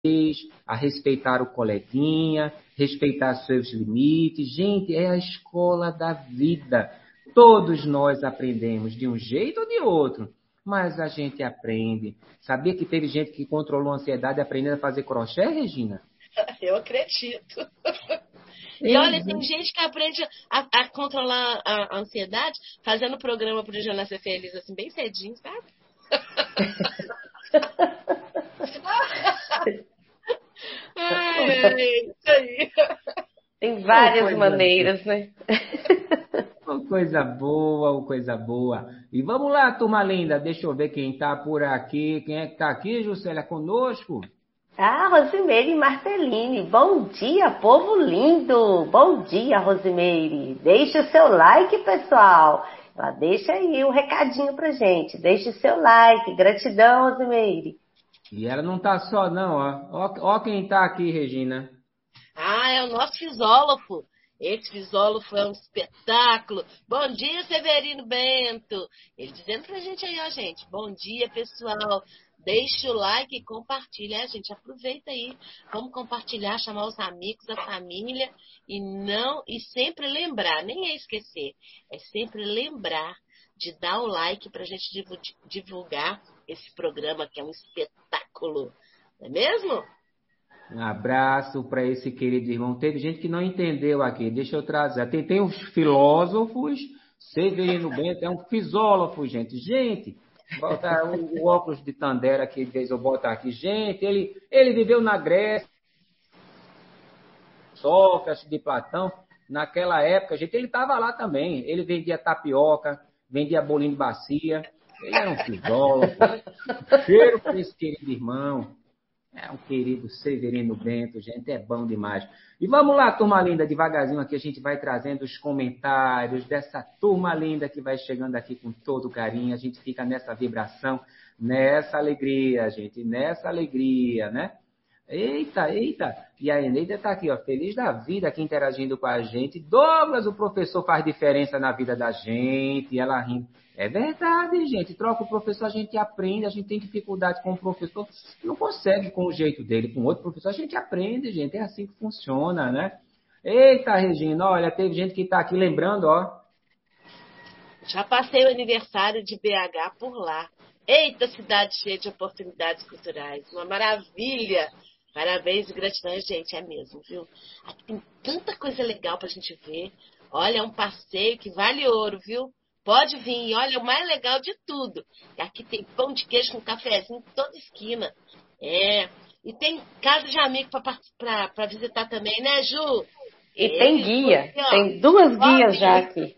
a respeitar o coleguinha, respeitar seus limites. Gente, é a escola da vida. Todos nós aprendemos de um jeito ou de outro, mas a gente aprende. Sabia que teve gente que controlou a ansiedade aprendendo a fazer crochê, Regina? Eu acredito. E olha, tem gente que aprende a controlar a ansiedade fazendo programa pro Dia Nascer Feliz, assim, bem cedinho, sabe? Isso aí. Tem várias maneiras, né? Coisa boa, coisa boa. E vamos lá, turma linda, deixa eu ver quem tá por aqui. Quem é que tá aqui, Juscelia, conosco? Rosimeire Martellini. Bom dia, povo lindo. Bom dia, Rosimeire. Deixe o seu like, pessoal. Deixa aí um recadinho pra gente. Deixe o seu like. Gratidão, Rosimeire. E ela não tá só, não, ó quem tá aqui, Regina. É o nosso fisólogo. Esse fisólogo é um espetáculo. Bom dia, Severino Bento. Ele dizendo pra gente aí, ó, gente. Bom dia, pessoal. Deixa o like e compartilha, gente. Aproveita aí. Vamos compartilhar, chamar os amigos, a família. E sempre lembrar, nem é esquecer. É sempre lembrar de dar o like pra gente divulgar esse programa que é um espetáculo. Não é mesmo? Um abraço para esse querido irmão. Teve gente que não entendeu aqui. Deixa eu trazer. Tem os filósofos. Severino Bento é um fisólogo, gente. Gente, bota o óculos de Tandera que de vez eu boto aqui. Gente, ele viveu na Grécia, Sócrates, de Platão. Naquela época, gente, ele estava lá também. Ele vendia tapioca, vendia bolinho de bacia. Ele era um filósofo. Cheiro para esse querido irmão. É um querido Severino Bento, gente, é bom demais. E vamos lá, turma linda, devagarzinho aqui a gente vai trazendo os comentários dessa turma linda que vai chegando aqui com todo carinho. A gente fica nessa vibração, nessa alegria, gente, nessa alegria, né? Eita. E a Eneida está aqui, ó, feliz da vida aqui interagindo com a gente. Douglas, o professor faz diferença na vida da gente. E ela rindo. É verdade, gente. Troca o professor, a gente aprende. A gente tem dificuldade com o professor. Não consegue com o jeito dele. Com outro professor, a gente aprende, gente. É assim que funciona, né? Eita, Regina, olha, teve gente que está aqui lembrando, ó. Já passei o aniversário de BH por lá. Eita, cidade cheia de oportunidades culturais. Uma maravilha. Parabéns e gratidão, gente, é mesmo, viu? Aqui tem tanta coisa legal pra gente ver. Olha, é um passeio que vale ouro, viu? Pode vir, olha, o mais legal de tudo. Aqui tem pão de queijo com cafezinho em toda esquina. E tem casa de amigo pra visitar também, né, Ju? E tem guia, aqui, tem 2 guias já aqui.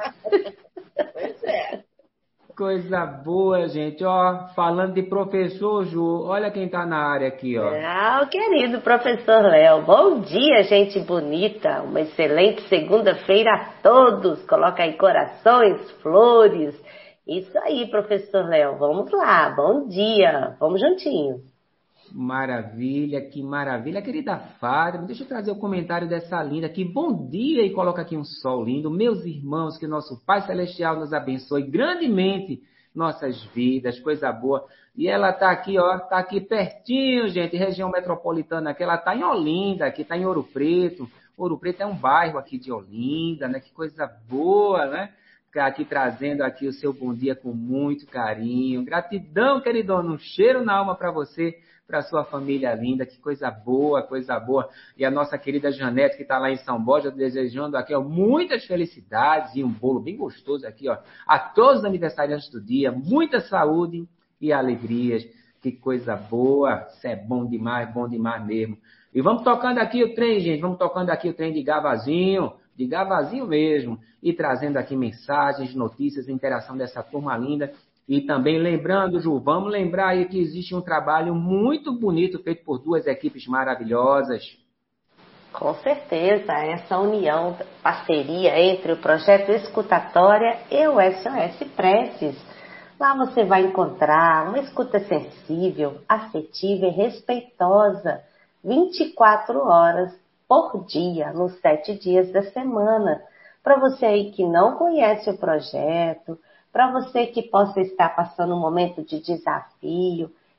Pois é. Coisa boa, gente. Ó, falando de professor, Ju, olha quem tá na área aqui, ó. O querido professor Léo. Bom dia, gente bonita. Uma excelente segunda-feira a todos. Coloca aí corações, flores. Isso aí, professor Léo. Vamos lá. Bom dia. Vamos juntinhos. Maravilha, que maravilha. Querida Fátima, deixa eu trazer o comentário dessa linda aqui. Bom dia, e coloca aqui um sol lindo. Meus irmãos, que nosso Pai Celestial nos abençoe grandemente nossas vidas, coisa boa. E ela tá aqui, ó, tá aqui pertinho, gente, região metropolitana aqui. Ela tá em Olinda, aqui tá em Ouro Preto. Ouro Preto é um bairro aqui de Olinda, né? Que coisa boa, né? Ficar aqui trazendo aqui o seu bom dia com muito carinho. Gratidão, queridona, um cheiro na alma para você, para sua família linda, que coisa boa, coisa boa. E a nossa querida Janete, que está lá em São Borja, desejando aqui, ó, muitas felicidades e um bolo bem gostoso aqui, ó, a todos os aniversariantes do dia, muita saúde e alegrias. Que coisa boa, isso é bom demais mesmo. E vamos tocando aqui o trem, gente, vamos tocando aqui o trem de Gavazinho mesmo, e trazendo aqui mensagens, notícias, interação dessa turma linda. E também lembrando, Ju, vamos lembrar aí que existe um trabalho muito bonito feito por 2 equipes maravilhosas. Com certeza, essa união, parceria entre o Projeto Escutatória e o SOS Preces. Lá você vai encontrar uma escuta sensível, afetiva e respeitosa, 24 horas por dia, nos 7 dias da semana. Para você aí que não conhece o projeto, para você que possa estar passando um momento de desafio,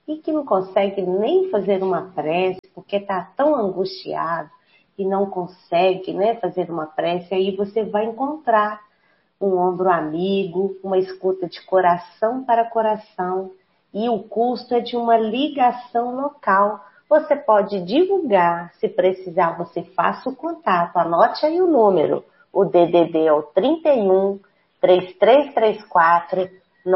e que não consegue nem fazer uma prece porque está tão angustiado e não consegue, né, fazer uma prece, aí você vai encontrar um ombro amigo, uma escuta de coração para coração, e o custo é de uma ligação local. Você pode divulgar, se precisar você faça o contato, anote aí o número, o DDD é o 31 3334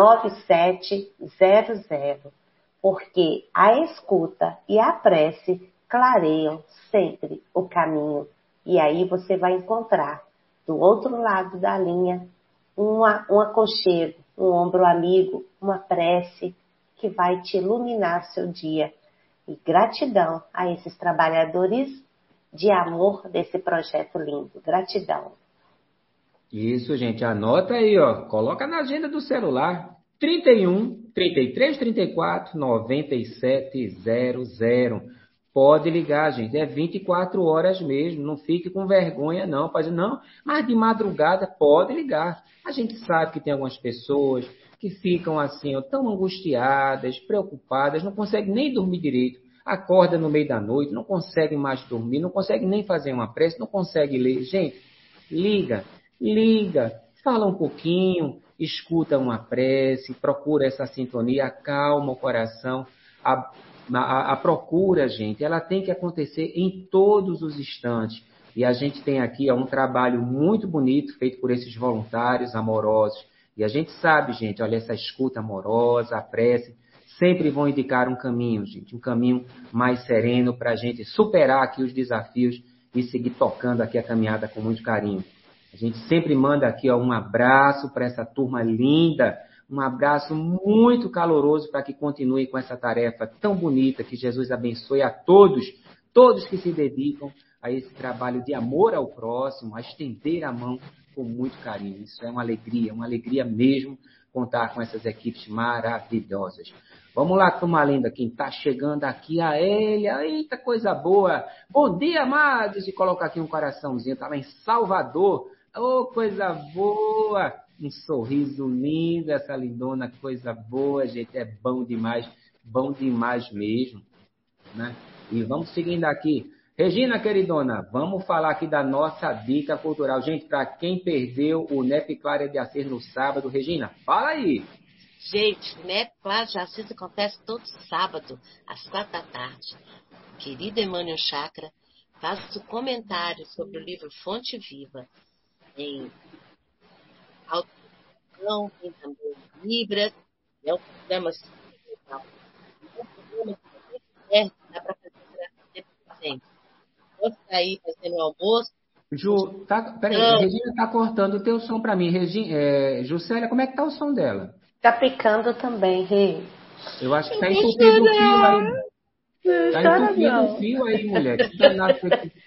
9700, porque a escuta e a prece clareiam sempre o caminho, e aí você vai encontrar do outro lado da linha um aconchego, um ombro amigo, uma prece que vai te iluminar seu dia. E gratidão a esses trabalhadores de amor desse projeto lindo. Gratidão. Isso, gente, anota aí, ó. Coloca na agenda do celular. 31 33 34 9700. Pode ligar, gente. É 24 horas mesmo. Não fique com vergonha, não. Pode não, mas de madrugada pode ligar. A gente sabe que tem algumas pessoas que ficam assim, ó, tão angustiadas, preocupadas, não conseguem nem dormir direito. Acorda no meio da noite, não consegue mais dormir, não consegue nem fazer uma prece, não consegue ler. Gente, liga, fala um pouquinho, escuta uma prece, procura essa sintonia, acalma o coração. A procura, gente, ela tem que acontecer em todos os instantes. E a gente tem aqui um trabalho muito bonito feito por esses voluntários amorosos. E a gente sabe, gente, olha, essa escuta amorosa, a prece, sempre vão indicar um caminho, gente, um caminho mais sereno para a gente superar aqui os desafios e seguir tocando aqui a caminhada com muito carinho. A gente sempre manda aqui ó, um abraço para essa turma linda, um abraço muito caloroso para que continue com essa tarefa tão bonita, que Jesus abençoe a todos, todos que se dedicam a esse trabalho de amor ao próximo, a estender a mão com muito carinho. Isso é uma alegria mesmo contar com essas equipes maravilhosas. Vamos lá, turma linda, quem está chegando aqui, a Elia, eita, coisa boa. Bom dia, amados, e coloca aqui um coraçãozinho, está lá em Salvador. Oh, coisa boa! Um sorriso lindo, essa lindona, coisa boa, gente, é bom demais mesmo, né? E vamos seguindo aqui. Regina, queridona, vamos falar aqui da nossa dica cultural. Gente, para quem perdeu o NEP Clara de Assis no sábado, Regina, fala aí. Gente, NEP Clara de Assis acontece todo sábado, às 4 da tarde. Querido Emmanuel Chakra faz o comentário sobre o livro Fonte Viva. Tem audição, tem também Libras, é um programa super legal. É um programa que você quiser, dá para fazer gratuitamente, gente. Pode sair fazendo o almoço. Ju, peraí, Regina tá cortando o teu som para mim. Juscelia, como é que tá o som dela? Tá picando também, Rê. Eu acho que tá entupido o fio aí. Tá entupido o fio aí, mulher. Que danado foi que...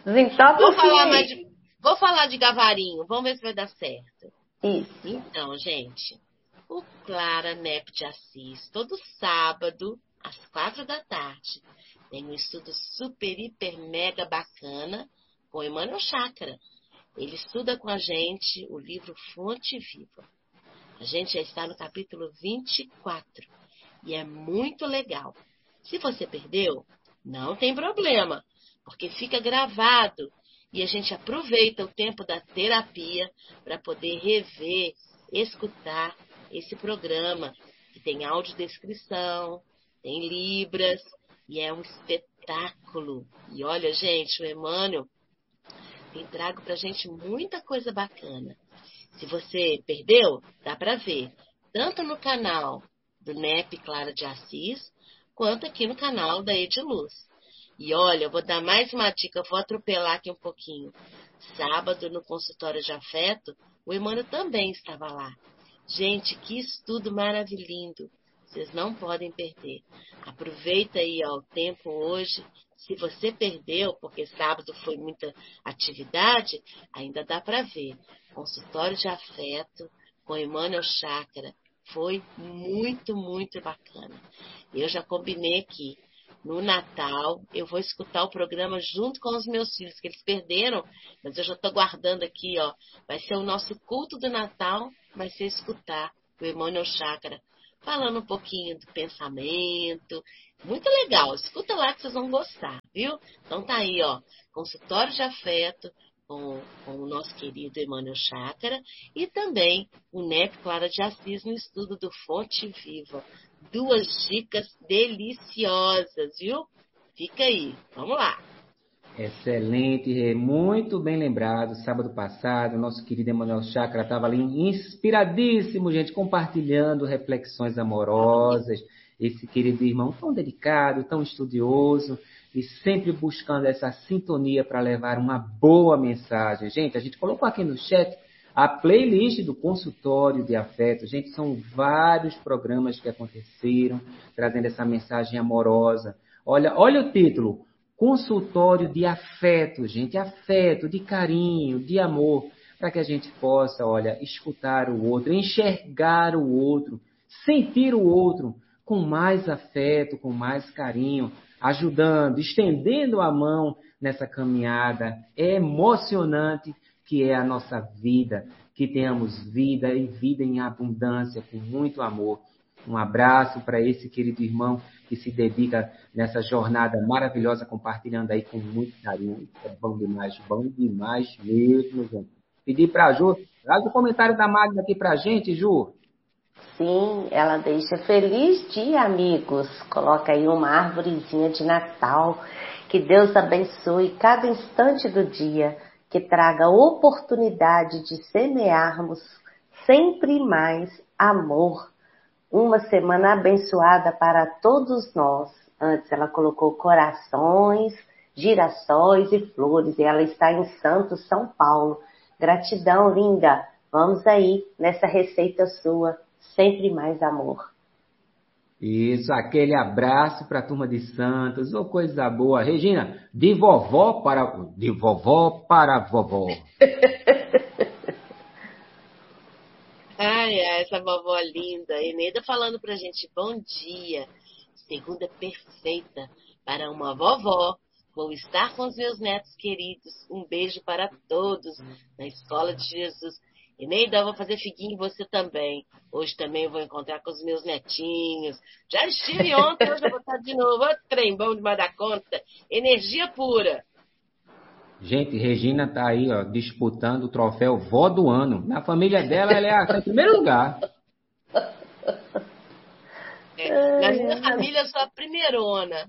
Vou falar de Gavarinho. Vamos ver se vai dar certo. Isso. Então, gente, o Clara NEP de Assis, todo sábado, às 4 da tarde, tem um estudo super, hiper, mega bacana com Emmanuel Chakra. Ele estuda com a gente o livro Fonte Viva. A gente já está no capítulo 24 e é muito legal. Se você perdeu, não tem problema, porque fica gravado e a gente aproveita o tempo da terapia para poder rever, escutar esse programa, que tem audiodescrição, tem libras, e é um espetáculo. E olha, gente, o Emmanuel tem trago para a gente muita coisa bacana. Se você perdeu, dá para ver, tanto no canal do NEP Clara de Assis, quanto aqui no canal da Ediluz. E olha, eu vou dar mais uma dica, vou atropelar aqui um pouquinho. Sábado, no consultório de afeto, o Emmanuel também estava lá. Gente, que estudo maravilhoso. Vocês não podem perder. Aproveita aí ó, o tempo hoje. Se você perdeu, porque sábado foi muita atividade, ainda dá para ver. Consultório de afeto com Emmanuel Chakra. Foi muito, muito bacana. Eu já combinei aqui. No Natal, eu vou escutar o programa junto com os meus filhos, que eles perderam, mas eu já estou guardando aqui, ó. Vai ser o nosso culto do Natal, vai ser escutar o Emmanuel Chakra falando um pouquinho do pensamento. Muito legal, escuta lá que vocês vão gostar, viu? Então tá aí, ó, consultório de afeto com o nosso querido Emmanuel Chácara e também o Neto Clara de Assis no estudo do Fonte Viva. 2 dicas deliciosas, viu? Fica aí, vamos lá. Excelente, Rê. Muito bem lembrado. Sábado passado, nosso querido Emmanuel Chácara estava ali inspiradíssimo, gente, compartilhando reflexões amorosas. Esse querido irmão tão delicado, tão estudioso e sempre buscando essa sintonia para levar uma boa mensagem. Gente, a gente colocou aqui no chat a playlist do consultório de afeto. Gente, são vários programas que aconteceram trazendo essa mensagem amorosa. Olha o título. Consultório de afeto, gente, afeto, de carinho, de amor, para que a gente possa, escutar o outro, enxergar o outro, sentir o outro com mais afeto, com mais carinho, ajudando, estendendo a mão nessa caminhada emocionante que é a nossa vida, que tenhamos vida e vida em abundância, com muito amor. Um abraço para esse querido irmão que se dedica nessa jornada maravilhosa, compartilhando aí com muito carinho. É bom demais mesmo, gente. Pedir para a Ju, traz o comentário da Magda aqui para a gente, Ju. Sim, ela deixa feliz dia, amigos. Coloca aí uma árvorezinha de Natal. Que Deus abençoe cada instante do dia, que traga a oportunidade de semearmos sempre mais amor. Uma semana abençoada para todos nós. Antes ela colocou corações, girassóis e flores. E ela está em Santos, São Paulo. Gratidão, linda. Vamos aí nessa receita sua. Sempre mais amor. Isso, aquele abraço para a turma de Santos. Ô, coisa boa. Regina, de vovó para vovó. Ai, essa vovó linda. Eneida falando pra gente, bom dia. Segunda perfeita para uma vovó. Vou estar com os meus netos queridos. Um beijo para todos na Escola de Jesus. Eneida, eu vou fazer figuinho em você também. Hoje também eu vou encontrar com os meus netinhos. Já estive ontem, hoje eu vou estar de novo. Outro trem bom demais da conta. Energia pura. Gente, Regina tá aí, disputando o troféu Vó do Ano. Na família dela, ela tá em primeiro lugar. Na minha família, eu sou a primeirona.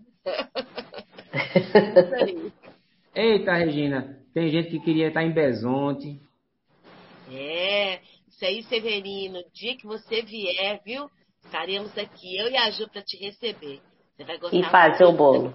Eita, Regina, tem gente que queria estar em Bezonte. Isso aí, Severino. O dia que você vier, viu? Estaremos aqui, eu e a Ju, para te receber. Você vai gostar. E fazer o bolo.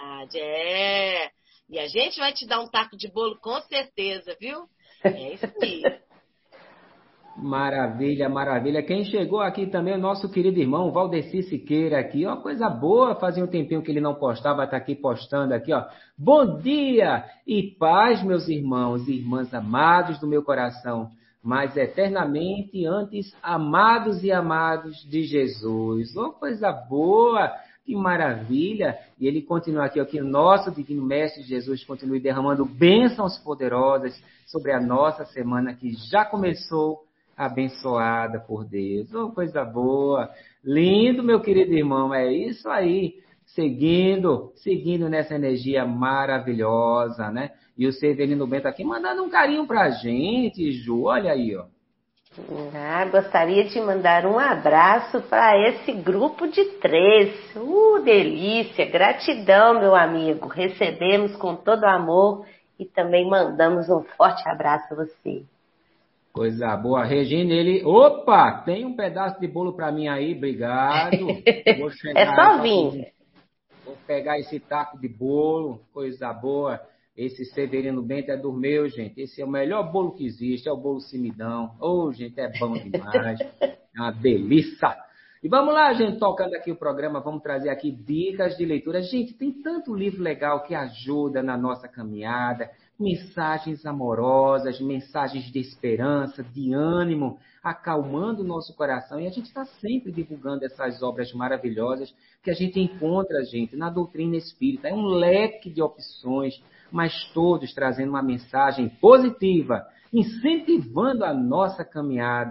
E a gente vai te dar um taco de bolo com certeza, viu? É isso aí. Maravilha, maravilha. Quem chegou aqui também é o nosso querido irmão Valdeci Siqueira aqui. Ó, coisa boa, fazia um tempinho que ele não postava, tá aqui postando aqui, ó. Bom dia e paz, meus irmãos e irmãs amados do meu coração, mas eternamente antes amados e amados de Jesus. Ó, coisa boa. Que maravilha! E ele continua aqui, ó, que o nosso Divino Mestre Jesus continue derramando bênçãos poderosas sobre a nossa semana que já começou, abençoada por Deus. Oh, coisa boa! Lindo, meu querido irmão, é isso aí. Seguindo nessa energia maravilhosa, né? E o Severino Bento aqui mandando um carinho pra gente, Ju, olha aí, ó. Gostaria de mandar um abraço para esse grupo de 3. Delícia! Gratidão, meu amigo. Recebemos com todo amor e também mandamos um forte abraço a você. Coisa boa. Regina, Opa! Tem um pedaço de bolo para mim aí, obrigado. Vou É só vir. Vou pegar esse taco de bolo, coisa boa. Esse Severino Bento é dos meus, gente. Esse é o melhor bolo que existe, é o bolo Simidão. Gente, é bom demais. É uma delícia. E vamos lá, gente, tocando aqui o programa, vamos trazer aqui dicas de leitura. Gente, tem tanto livro legal que ajuda na nossa caminhada. Mensagens amorosas, mensagens de esperança, de ânimo, acalmando o nosso coração. E a gente está sempre divulgando essas obras maravilhosas que a gente encontra, gente, na doutrina espírita. É um leque de opções, mas todos trazendo uma mensagem positiva, incentivando a nossa caminhada.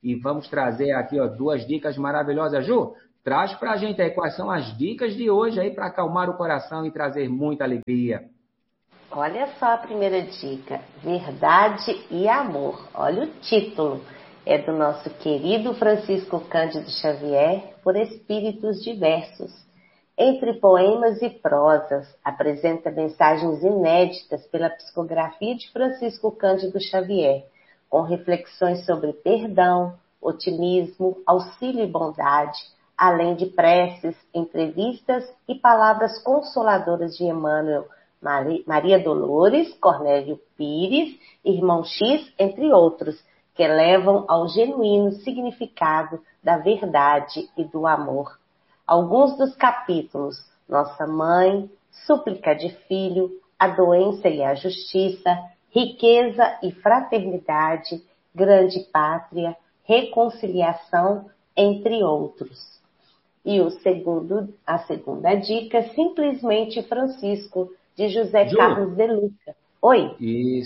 e vamos trazer aqui, ó, 2 dicas maravilhosas. Ju, traz pra gente aí quais são as dicas de hoje aí para acalmar o coração e trazer muita alegria. Olha só a primeira dica, verdade e amor. Olha o título, é do nosso querido Francisco Cândido Xavier, Por Espíritos Diversos. Entre poemas e prosas, apresenta mensagens inéditas pela psicografia de Francisco Cândido Xavier, com reflexões sobre perdão, otimismo, auxílio e bondade, além de preces, entrevistas e palavras consoladoras de Emmanuel, Maria Dolores, Cornélio Pires, Irmão X, entre outros, que levam ao genuíno significado da verdade e do amor. Alguns dos capítulos: Nossa Mãe, Súplica de Filho, A Doença e a Justiça, Riqueza e Fraternidade, Grande Pátria, Reconciliação, entre outros. E a segunda dica, Simplesmente Francisco, de José Ju, Carlos de Luca. Oi?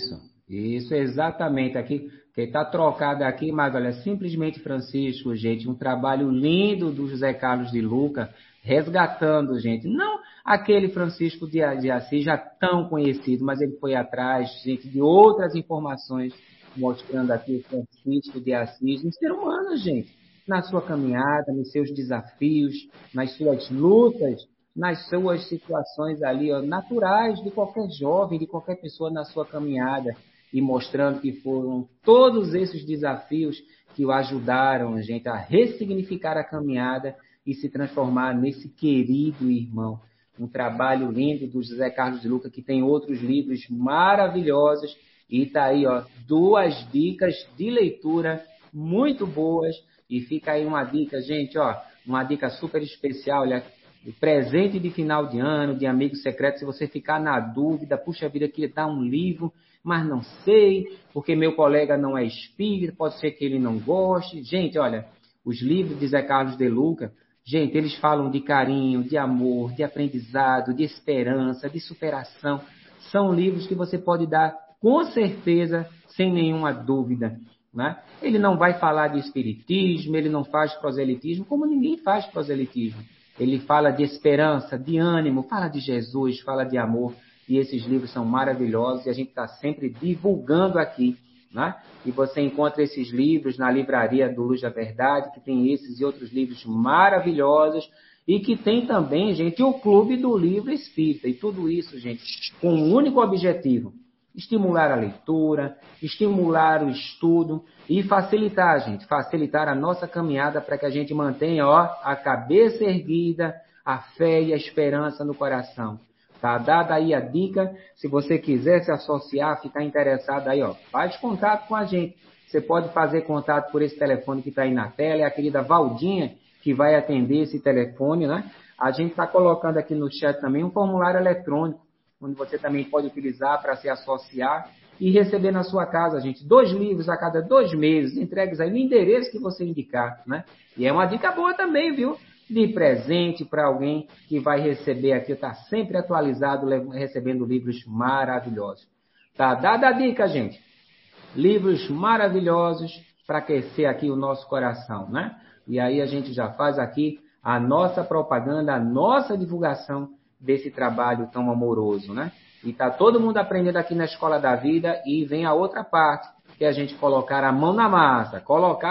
Isso, exatamente. Aqui, que está trocado aqui, mas olha, Simplesmente Francisco, gente, um trabalho lindo do José Carlos de Luca, resgatando, gente, não aquele Francisco de Assis já tão conhecido, mas ele foi atrás, gente, de outras informações, mostrando aqui o Francisco de Assis, um ser humano, gente, na sua caminhada, nos seus desafios, nas suas lutas, nas suas situações ali, ó, naturais de qualquer jovem, de qualquer pessoa na sua caminhada, e mostrando que foram todos esses desafios que o ajudaram, gente, a ressignificar a caminhada e se transformar nesse querido irmão. Um trabalho lindo do José Carlos de Luca, que tem outros livros maravilhosos, e está aí, ó, 2 dicas de leitura muito boas, e fica aí uma dica, gente, ó, uma dica super especial, olha, presente de final de ano, de amigo secreto, se você ficar na dúvida, puxa vida, queria dar um livro, mas não sei, porque meu colega não é espírita, pode ser que ele não goste. Gente, olha, os livros de Zé Carlos de Luca, gente, eles falam de carinho, de amor, de aprendizado, de esperança, de superação. São livros que você pode dar com certeza, sem nenhuma dúvida, né? Ele não vai falar de espiritismo, ele não faz proselitismo, como ninguém faz proselitismo. Ele fala de esperança, de ânimo, fala de Jesus, fala de amor. E esses livros são maravilhosos e a gente está sempre divulgando aqui, né? E você encontra esses livros na livraria do Luz da Verdade, que tem esses e outros livros maravilhosos. E que tem também, gente, o Clube do Livro Espírita. E tudo isso, gente, com um único objetivo: estimular a leitura, estimular o estudo e facilitar, gente, facilitar a nossa caminhada para que a gente mantenha, ó, a cabeça erguida, a fé e a esperança no coração. Tá dada aí a dica. Se você quiser se associar, ficar interessado aí, ó, faz contato com a gente. Você pode fazer contato por esse telefone que está aí na tela. É a querida Valdinha que vai atender esse telefone, né? A gente está colocando aqui no chat também um formulário eletrônico, onde você também pode utilizar para se associar e receber na sua casa, gente, 2 livros a cada 2 meses, entregues aí no endereço que você indicar, né? E é uma dica boa também, viu? De presente para alguém que vai receber aqui, está sempre atualizado, recebendo livros maravilhosos. Tá dada a dica, gente. Livros maravilhosos para aquecer aqui o nosso coração, né? E aí a gente já faz aqui a nossa propaganda, a nossa divulgação desse trabalho tão amoroso, né? E tá todo mundo aprendendo aqui na Escola da Vida, e vem a outra parte, que é a gente colocar a mão na massa,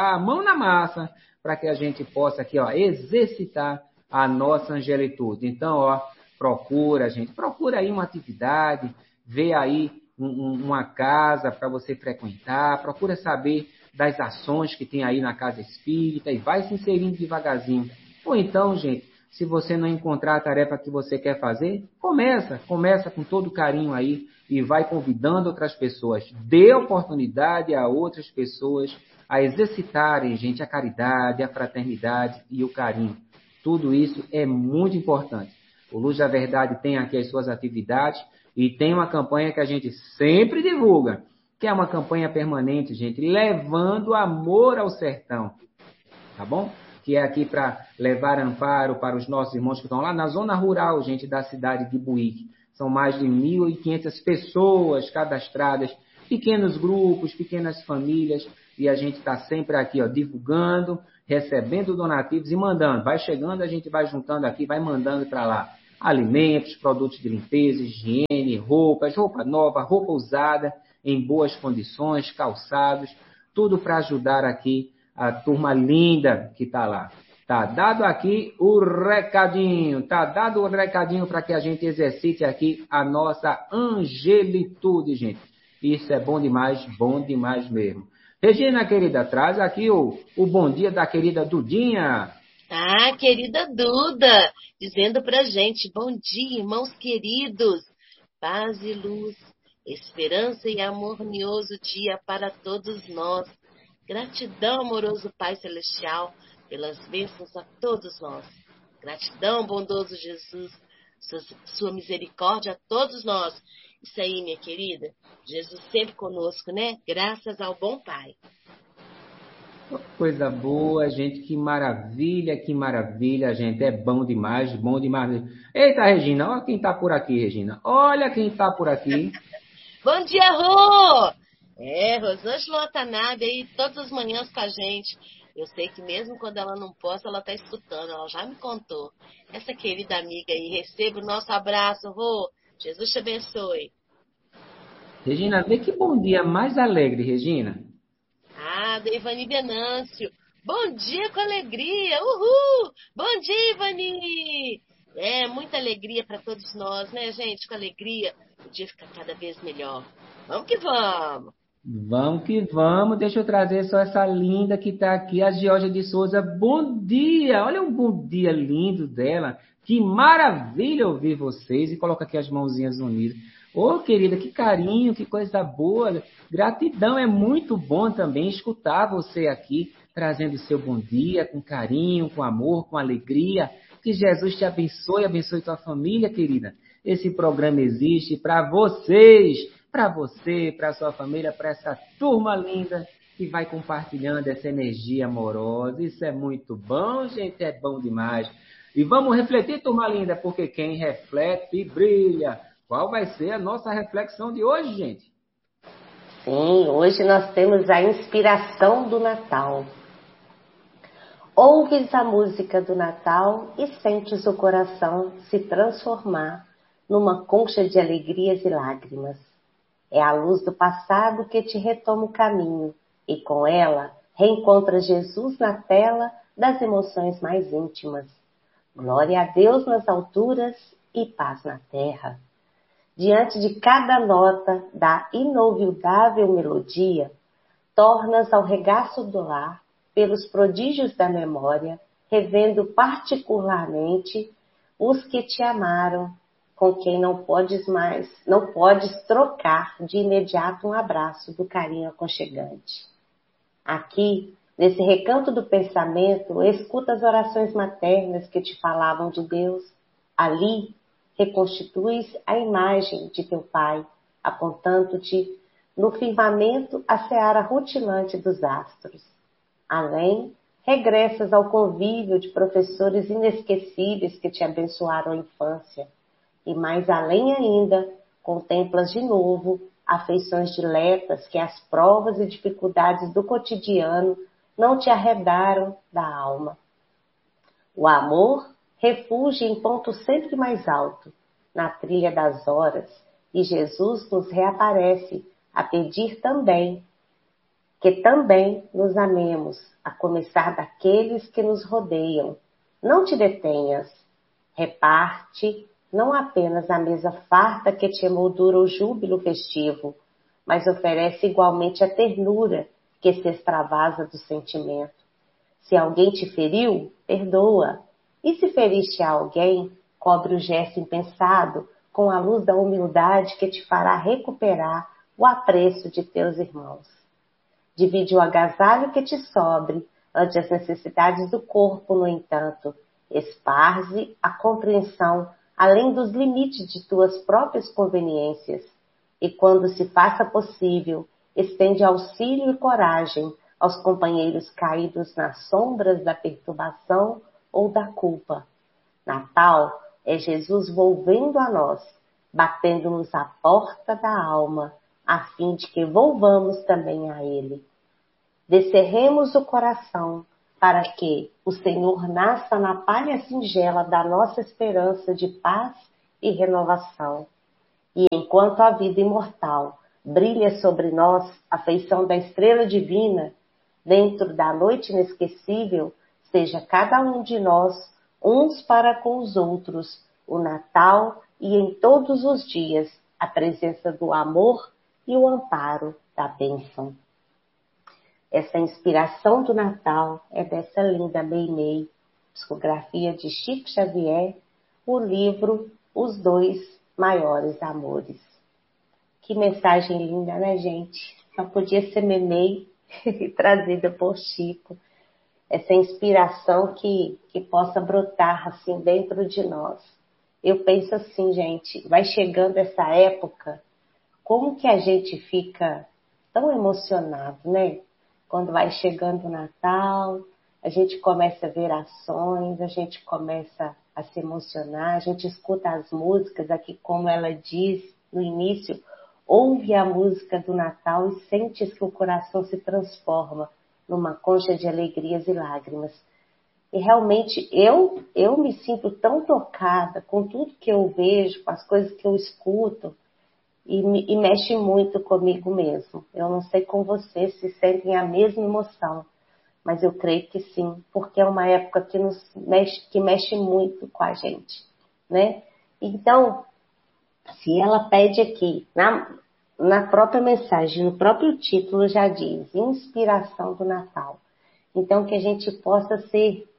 para que a gente possa aqui, ó, exercitar a nossa angelitude. Então, ó, procura aí uma atividade, vê aí uma casa para você frequentar, procura saber das ações que tem aí na casa espírita e vai se inserindo devagarzinho. Ou então, gente, se você não encontrar a tarefa que você quer fazer, começa com todo carinho aí e vai convidando outras pessoas. Dê oportunidade a outras pessoas a exercitarem, gente, a caridade, a fraternidade e o carinho. Tudo isso é muito importante. O Luz da Verdade tem aqui as suas atividades e tem uma campanha que a gente sempre divulga, que é uma campanha permanente, gente, levando amor ao sertão, tá bom? Que é aqui para levar amparo para os nossos irmãos que estão lá na zona rural, gente, da cidade de Buíque. São mais de 1.500 pessoas cadastradas, pequenos grupos, pequenas famílias, e a gente está sempre aqui, ó, divulgando, recebendo donativos e mandando. Vai chegando, a gente vai juntando aqui, vai mandando para lá. Alimentos, produtos de limpeza, higiene, roupas, roupa nova, roupa usada, em boas condições, calçados, tudo para ajudar aqui a turma linda que está lá. Tá dado aqui o recadinho, tá dado o recadinho para que a gente exercite aqui a nossa angelitude, gente. Isso é bom demais mesmo. Regina, querida, traz aqui o bom dia da querida Dudinha. Ah, querida Duda, dizendo pra gente, bom dia, irmãos queridos, paz e luz, esperança e harmonioso dia para todos nós. Gratidão, amoroso Pai Celestial, pelas bênçãos a todos nós. Gratidão, bondoso Jesus, sua misericórdia a todos nós. Isso aí, minha querida, Jesus sempre conosco, né? Graças ao bom Pai. Coisa boa, gente, que maravilha, gente, é bom demais. Eita, Regina, olha quem tá por aqui, Regina, olha quem tá por aqui. Bom dia, Rô! Rosângela Watanabe aí todas as manhãs com a gente. Eu sei que mesmo quando ela não posta, ela tá escutando, ela já me contou. Essa querida amiga aí, receba o nosso abraço, Rô. Jesus te abençoe. Regina, vê que bom dia mais alegre, Regina. Ah, Deivani Venâncio. Bom dia com alegria. Uhul! Bom dia, Ivani! Muita alegria para todos nós, né, gente? Com alegria, o dia fica cada vez melhor. Vamos que vamos! Vamos que vamos, deixa eu trazer só essa linda que está aqui, a Georgia de Souza. Bom dia, olha um bom dia lindo dela. Que maravilha ouvir vocês. E coloca aqui as mãozinhas unidas. Ô, querida, que carinho, que coisa boa. Gratidão, é muito bom também escutar você aqui, trazendo seu bom dia, com carinho, com amor, com alegria. Que Jesus te abençoe tua família, querida. Esse programa existe para vocês, para você, para sua família, para essa turma linda que vai compartilhando essa energia amorosa. Isso é muito bom, gente, é bom demais. E vamos refletir, turma linda, porque quem reflete brilha. Qual vai ser a nossa reflexão de hoje, gente? Sim, hoje nós temos a inspiração do Natal. Ouves a música do Natal e sentes o coração se transformar numa concha de alegrias e lágrimas. É a luz do passado que te retoma o caminho e com ela reencontra Jesus na tela das emoções mais íntimas. Glória a Deus nas alturas e paz na terra. Diante de cada nota da inolvidável melodia, tornas ao regaço do lar, pelos prodígios da memória, revendo particularmente os que te amaram, com quem não podes trocar de imediato um abraço do carinho aconchegante. Aqui, nesse recanto do pensamento, escuta as orações maternas que te falavam de Deus. Ali, reconstituis a imagem de teu Pai, apontando-te no firmamento a seara rutilante dos astros. Além, regressas ao convívio de professores inesquecíveis que te abençoaram a infância. E mais além ainda, contemplas de novo afeições diletas que as provas e dificuldades do cotidiano não te arredaram da alma. O amor refugia em ponto sempre mais alto, na trilha das horas, e Jesus nos reaparece a pedir também que também nos amemos, a começar daqueles que nos rodeiam. Não te detenhas, reparte não apenas a mesa farta que te emoldura o júbilo festivo, mas oferece igualmente a ternura que se extravasa do sentimento. Se alguém te feriu, perdoa. E se feriste a alguém, cobre o gesto impensado com a luz da humildade que te fará recuperar o apreço de teus irmãos. Divide o agasalho que te sobre ante as necessidades do corpo, no entanto. Esparze a compreensão além dos limites de tuas próprias conveniências. E quando se faça possível, estende auxílio e coragem aos companheiros caídos nas sombras da perturbação ou da culpa. Natal é Jesus volvendo a nós, batendo-nos à porta da alma, a fim de que volvamos também a Ele. Descerremos o coração para que o Senhor nasça na palha singela da nossa esperança de paz e renovação. E enquanto a vida imortal brilha sobre nós a feição da estrela divina, dentro da noite inesquecível, seja cada um de nós, uns para com os outros, o Natal e em todos os dias, a presença do amor e o amparo da bênção. Essa inspiração do Natal é dessa linda Meimei, psicografia de Chico Xavier, o livro Os Dois Maiores Amores. Que mensagem linda, né, gente? Só podia ser Meimei trazida por Chico. Essa inspiração que possa brotar assim dentro de nós. Eu penso assim, gente, vai chegando essa época, como que a gente fica tão emocionado, né? Quando vai chegando o Natal, a gente começa a ver ações, a gente começa a se emocionar, a gente escuta as músicas aqui, como ela diz no início, ouve a música do Natal e sente que o coração se transforma numa concha de alegrias e lágrimas. E realmente eu me sinto tão tocada com tudo que eu vejo, com as coisas que eu escuto, e mexe muito comigo mesmo. Eu não sei com vocês se sentem a mesma emoção, mas eu creio que sim, porque é uma época que mexe muito com a gente, né? Então, se ela pede aqui, na própria mensagem, no próprio título já diz, inspiração do Natal. Então, que a gente possa ser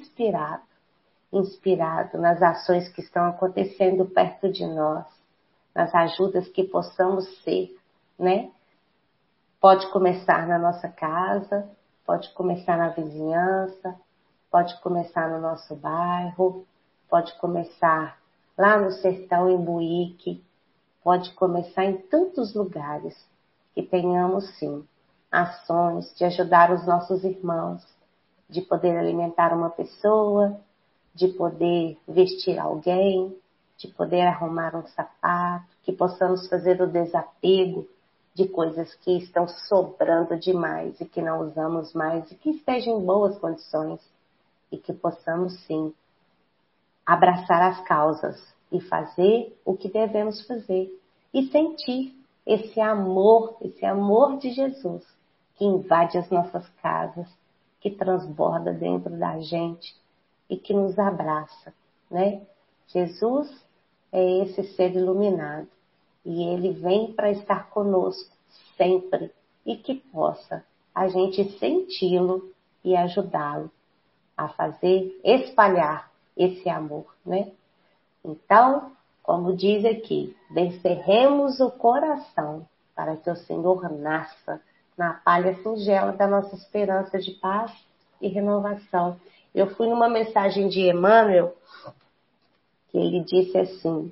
inspirado nas ações que estão acontecendo perto de nós, nas ajudas que possamos ser, né? Pode começar na nossa casa, pode começar na vizinhança, pode começar no nosso bairro, pode começar lá no sertão em Buíque, pode começar em tantos lugares, que tenhamos sim ações de ajudar os nossos irmãos, de poder alimentar uma pessoa, de poder vestir alguém, de poder arrumar um sapato, que possamos fazer o desapego de coisas que estão sobrando demais e que não usamos mais e que estejam em boas condições e que possamos sim abraçar as causas e fazer o que devemos fazer e sentir esse amor de Jesus que invade as nossas casas, que transborda dentro da gente e que nos abraça, né? Jesus é esse ser iluminado e ele vem para estar conosco sempre e que possa a gente senti-lo e ajudá-lo a fazer, espalhar esse amor, né? Então, como diz aqui, descerremos o coração para que o Senhor nasça na palha singela da nossa esperança de paz e renovação. Eu fui numa mensagem de Emmanuel, que ele disse assim,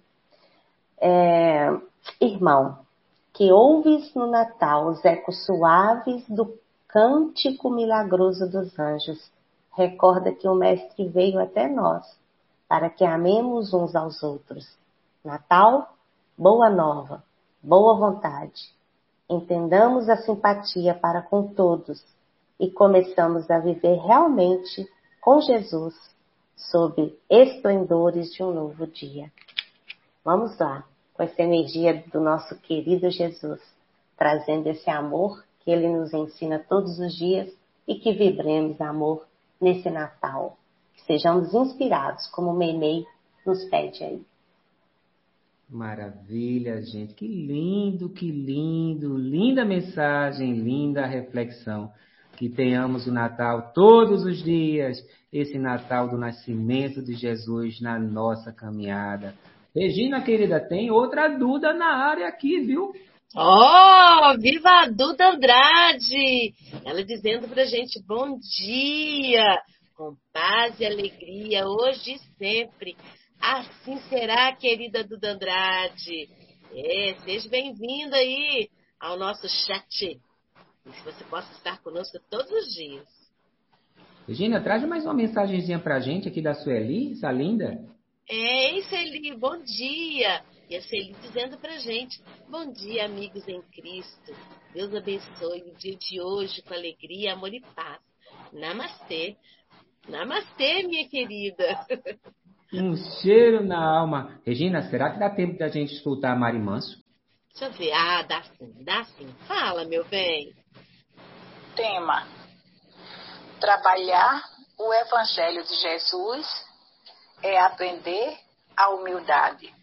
irmão, que ouves no Natal os ecos suaves do cântico milagroso dos anjos, recorda que o Mestre veio até nós, para que amemos uns aos outros. Natal, boa nova, boa vontade. Entendamos a simpatia para com todos e começamos a viver realmente com Jesus, sob esplendores de um novo dia. Vamos lá, com essa energia do nosso querido Jesus, trazendo esse amor que Ele nos ensina todos os dias e que vibremos amor nesse Natal. Que sejamos inspirados, como Meimei nos pede aí. Maravilha, gente. Que lindo, que lindo. Linda mensagem, linda reflexão. Que tenhamos o Natal todos os dias, esse Natal do nascimento de Jesus na nossa caminhada. Regina, querida, tem outra Duda na área aqui, viu? Oh, viva a Duda Andrade! Ela dizendo pra gente, bom dia, com paz e alegria, hoje e sempre. Assim será, querida Duda Andrade. Seja bem-vinda aí ao nosso chat. E que você possa estar conosco todos os dias. Regina, traz mais uma mensagenzinha pra gente aqui da Sueli, essa linda. Sueli, bom dia. E a Celi dizendo pra gente: bom dia, amigos em Cristo. Deus abençoe o dia de hoje com alegria, amor e paz. Namastê. Namastê, minha querida. Um cheiro na alma. Regina, será que dá tempo da gente escutar a Mari Manso? Deixa eu ver. Ah, dá sim, dá sim. Fala, meu bem. Tema: trabalhar o Evangelho de Jesus é aprender a humildade.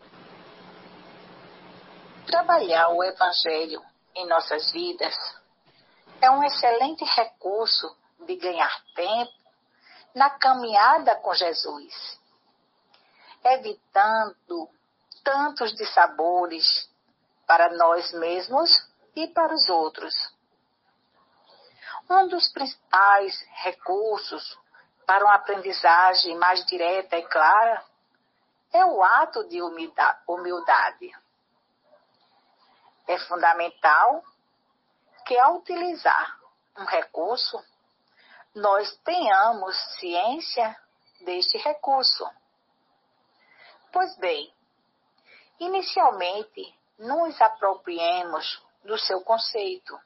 Trabalhar o Evangelho em nossas vidas é um excelente recurso de ganhar tempo na caminhada com Jesus, evitando tantos dissabores para nós mesmos e para os outros. Um dos principais recursos para uma aprendizagem mais direta e clara é o ato de humildade. É fundamental que, ao utilizar um recurso, nós tenhamos ciência deste recurso. Pois bem, inicialmente, nos apropriemos do seu conceito.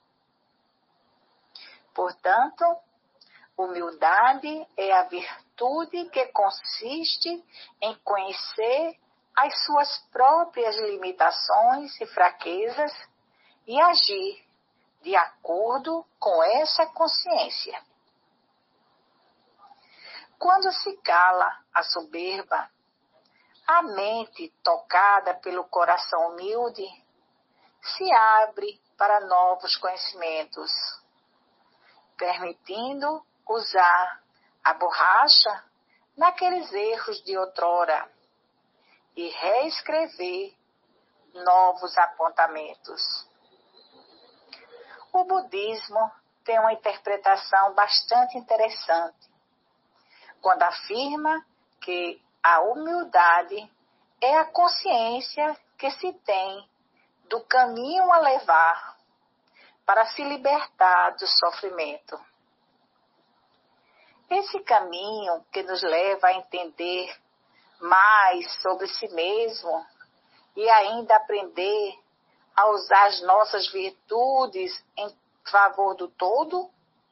Portanto, humildade é a virtude que consiste em conhecer as suas próprias limitações e fraquezas e agir de acordo com essa consciência. Quando se cala a soberba, a mente tocada pelo coração humilde se abre para novos conhecimentos, permitindo usar a borracha naqueles erros de outrora e reescrever novos apontamentos. O budismo tem uma interpretação bastante interessante, quando afirma que a humildade é a consciência que se tem do caminho a levar para se libertar do sofrimento. Esse caminho que nos leva a entender mais sobre si mesmo e ainda aprender a usar as nossas virtudes em favor do todo,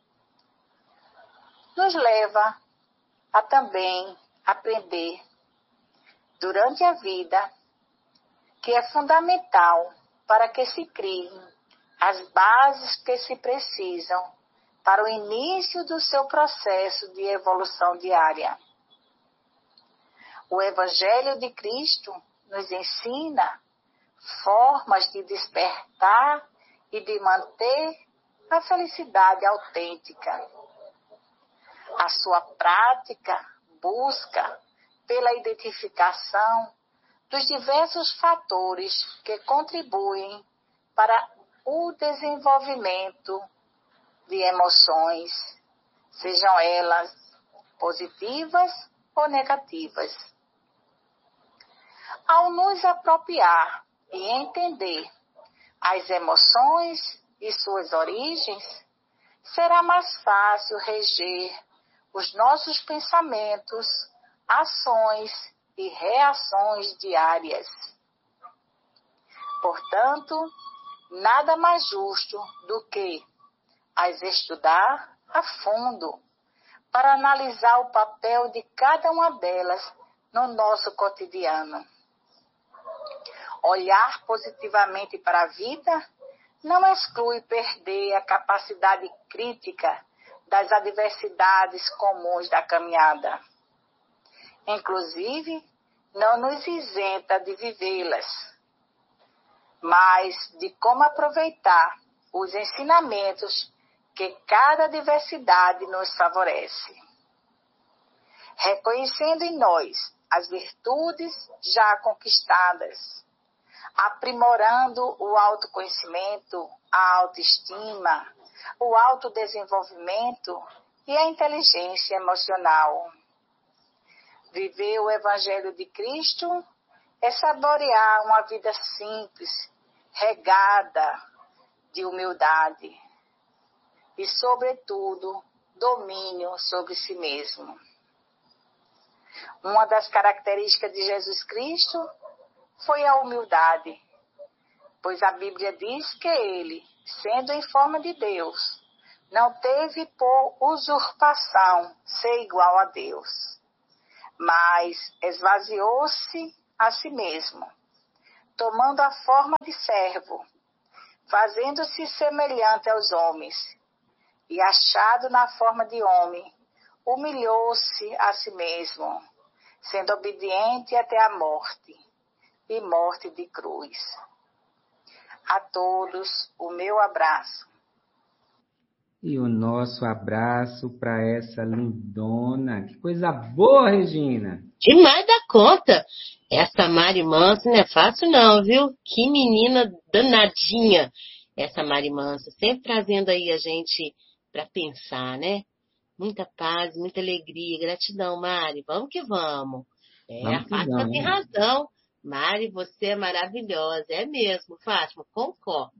nos leva a também aprender durante a vida que é fundamental para que se criem as bases que se precisam para o início do seu processo de evolução diária. O Evangelho de Cristo nos ensina formas de despertar e de manter a felicidade autêntica. A sua prática busca pela identificação dos diversos fatores que contribuem para o desenvolvimento de emoções, sejam elas positivas ou negativas. Ao nos apropriar e entender as emoções e suas origens, será mais fácil reger os nossos pensamentos, ações e reações diárias. Portanto, nada mais justo do que as estudar a fundo para analisar o papel de cada uma delas no nosso cotidiano. Olhar positivamente para a vida não exclui perder a capacidade crítica das adversidades comuns da caminhada. Inclusive, não nos isenta de vivê-las, mas de como aproveitar os ensinamentos que cada adversidade nos favorece. Reconhecendo em nós as virtudes já conquistadas, aprimorando o autoconhecimento, a autoestima, o autodesenvolvimento e a inteligência emocional. Viver o Evangelho de Cristo é saborear uma vida simples, regada de humildade e, sobretudo, domínio sobre si mesmo. Uma das características de Jesus Cristo foi a humildade, pois a Bíblia diz que ele, sendo em forma de Deus, não teve por usurpação ser igual a Deus, mas esvaziou-se a si mesmo, tomando a forma de servo, fazendo-se semelhante aos homens, e achado na forma de homem, humilhou-se a si mesmo, sendo obediente até a morte, e morte de cruz. A todos o meu abraço. E o nosso abraço para essa lindona. Que coisa boa, Regina! Demais da conta. Essa Mari Manso não é fácil não, viu? Que menina danadinha. Essa Mari Manso, sempre trazendo aí a gente para pensar, né? Muita paz, muita alegria, gratidão, Mari. Vamos que vamos. A Vamos que Fátima vamos, tem né? razão. Mari, você é maravilhosa. É mesmo, Fátima, concordo.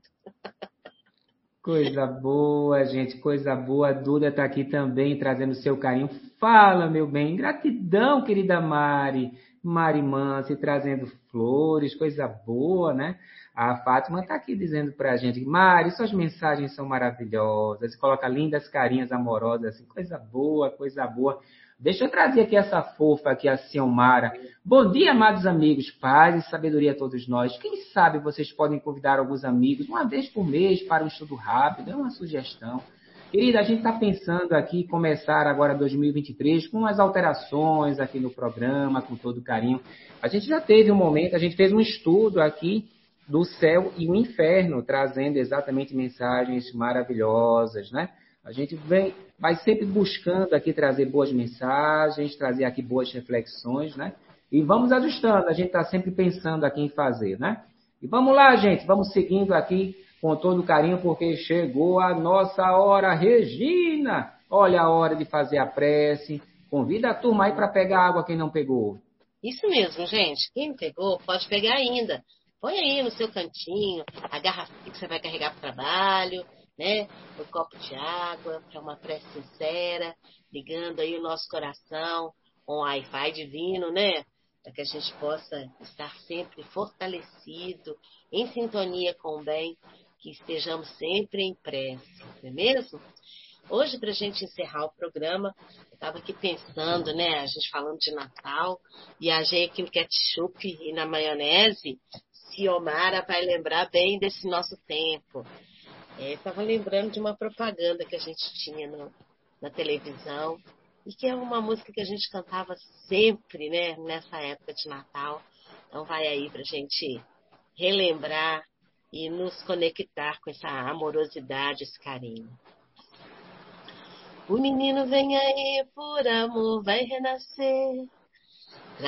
Coisa boa, gente, coisa boa. A Duda está aqui também trazendo seu carinho. Fala, meu bem. Gratidão, querida Mari. Mari Mansi trazendo flores, coisa boa, né? A Fátima está aqui dizendo para a gente, Mari, suas mensagens são maravilhosas. Coloca lindas carinhas amorosas, assim, coisa boa, coisa boa. Deixa eu trazer aqui essa fofa aqui, a Ciomara. Bom dia, amados amigos, paz e sabedoria a todos nós. Quem sabe vocês podem convidar alguns amigos uma vez por mês para um estudo rápido, é uma sugestão. Querida, a gente está pensando aqui começar agora 2023 com as alterações aqui no programa, com todo carinho. A gente já teve um momento, a gente fez um estudo aqui do céu e o inferno, trazendo exatamente mensagens maravilhosas, né? A gente vai sempre buscando aqui trazer boas mensagens, trazer aqui boas reflexões, né? E vamos ajustando, a gente está sempre pensando aqui em fazer, né? E vamos lá, gente, vamos seguindo aqui com todo carinho, porque chegou a nossa hora. Regina, olha a hora de fazer a prece. Convida a turma aí para pegar água, quem não pegou. Isso mesmo, gente. Quem pegou, pode pegar ainda. Põe aí no seu cantinho a garrafinha que você vai carregar para o trabalho, né? O copo de água, para uma prece sincera, ligando aí o nosso coração com o Wi-Fi divino, né? Para que a gente possa estar sempre fortalecido, em sintonia com o bem, que estejamos sempre em prece, não é mesmo? Hoje, para a gente encerrar o programa, eu estava aqui pensando, né? A gente falando de Natal, viajei aqui no ketchup e na maionese. Ciomara vai lembrar bem desse nosso tempo. Estava lembrando de uma propaganda que a gente tinha na televisão e que é uma música que a gente cantava sempre, né? Nessa época de Natal. Então vai aí para a gente relembrar e nos conectar com essa amorosidade, esse carinho. O menino vem aí por amor, vai renascer.